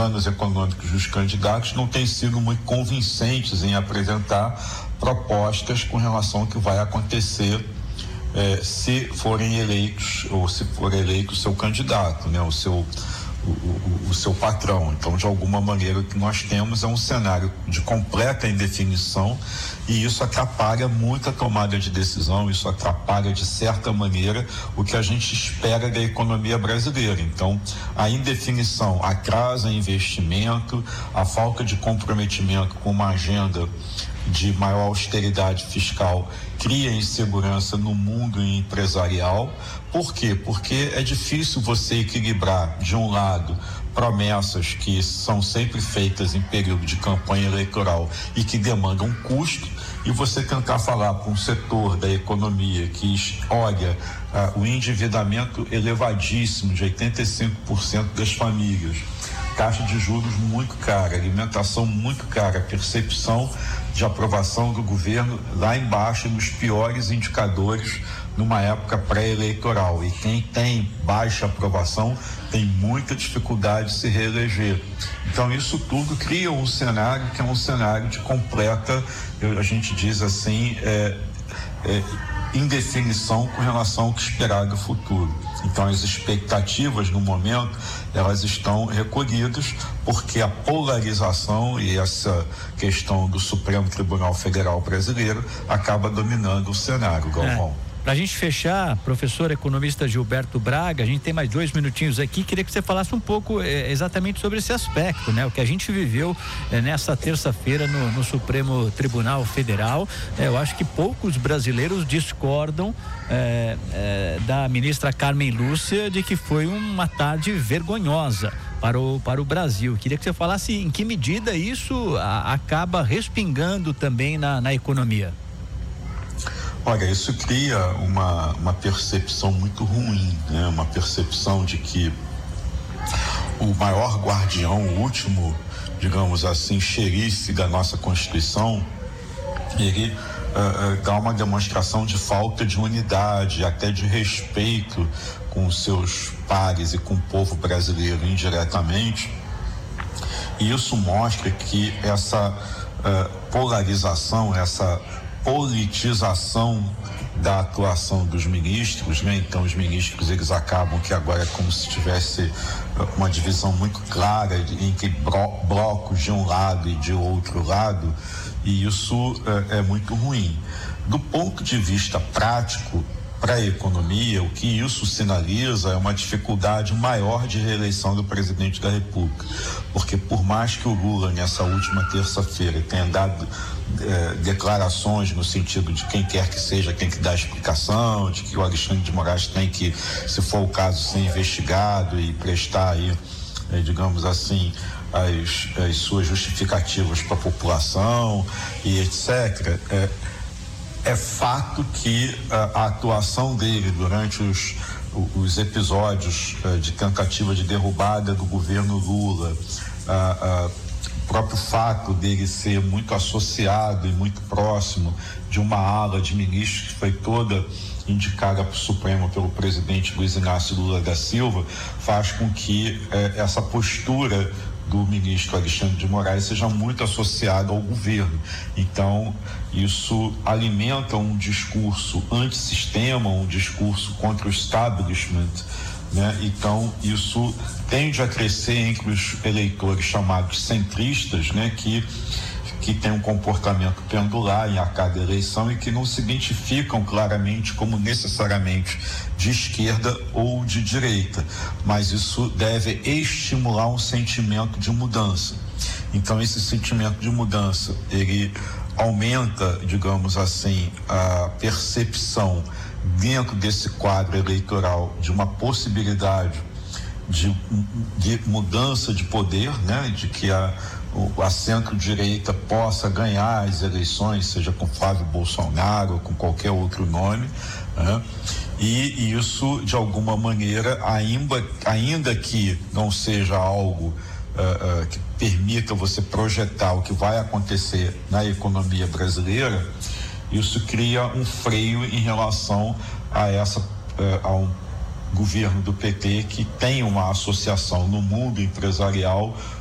planos econômicos dos candidatos não têm sido muito convincentes em apresentar propostas com relação ao que vai acontecer se forem eleitos, ou se for eleito o seu candidato, né, o seu patrão. Então, de alguma maneira, o que nós temos é um cenário de completa indefinição, e isso atrapalha muito a tomada de decisão, isso atrapalha, de certa maneira, o que a gente espera da economia brasileira. Então, a indefinição atrasa investimento, a falta de comprometimento com uma agenda de maior austeridade fiscal cria insegurança no mundo empresarial. Por quê? Porque é difícil você equilibrar, de um lado, promessas que são sempre feitas em período de campanha eleitoral e que demandam custo, e você tentar falar para um setor da economia que olha o endividamento elevadíssimo de 85% das famílias, taxa de juros muito cara, alimentação muito cara, percepção de aprovação do governo lá embaixo, nos piores indicadores, numa época pré-eleitoral. E quem tem baixa aprovação tem muita dificuldade de se reeleger. Então, isso tudo cria um cenário que é um cenário de completa, a gente diz assim, indefinição com relação ao que esperar do futuro. Então, as expectativas no momento, elas estão recolhidas, porque a polarização e essa questão do Supremo Tribunal Federal Brasileiro acaba dominando o cenário, Galvão. Para a gente fechar, professor economista Gilberto Braga, a gente tem mais 2 minutinhos aqui, queria que você falasse um pouco exatamente sobre esse aspecto, né? O que a gente viveu nessa terça-feira no Supremo Tribunal Federal. Eu acho que poucos brasileiros discordam da ministra Carmen Lúcia de que foi uma tarde vergonhosa para o Brasil. Queria que você falasse em que medida isso acaba respingando também na economia. Olha, isso cria uma percepção muito ruim, né? Uma percepção de que o maior guardião, o último, digamos assim, xerife da nossa Constituição, ele dá uma demonstração de falta de unidade, até de respeito com os seus pares e com o povo brasileiro indiretamente. E isso mostra que essa polarização, essa politização da atuação dos ministros, né? Então, os ministros, eles acabam que agora é como se tivesse uma divisão muito clara entre blocos de um lado e de outro lado, e isso é muito ruim. Do ponto de vista prático, para a economia, o que isso sinaliza é uma dificuldade maior de reeleição do presidente da República, porque por mais que o Lula, nessa última terça-feira, tenha dado declarações no sentido de quem quer que seja tem que dar explicação, de que o Alexandre de Moraes tem que, se for o caso, ser investigado e prestar aí, digamos assim, as suas justificativas para a população e etc. É fato que a atuação dele durante os episódios de tentativa de derrubada do governo Lula, o próprio fato dele ser muito associado e muito próximo de uma ala de ministros que foi toda indicada para o Supremo pelo presidente Luiz Inácio Lula da Silva, faz com que essa postura do ministro Alexandre de Moraes seja muito associado ao governo. Então, isso alimenta um discurso antissistema, um discurso contra o establishment, né? Então, isso tende a crescer entre os eleitores chamados centristas, né? Que tem um comportamento pendular em a cada eleição e que não se identificam claramente como necessariamente de esquerda ou de direita, mas isso deve estimular um sentimento de mudança. Então, esse sentimento de mudança, ele aumenta, digamos assim, a percepção dentro desse quadro eleitoral de uma possibilidade de mudança de poder, né? De que a centro-direita possa ganhar as eleições, seja com Flávio Bolsonaro ou com qualquer outro nome, né? E isso, de alguma maneira, ainda que não seja algo que permita você projetar o que vai acontecer na economia brasileira, isso cria um freio em relação a um governo do PT que tem uma associação no mundo empresarial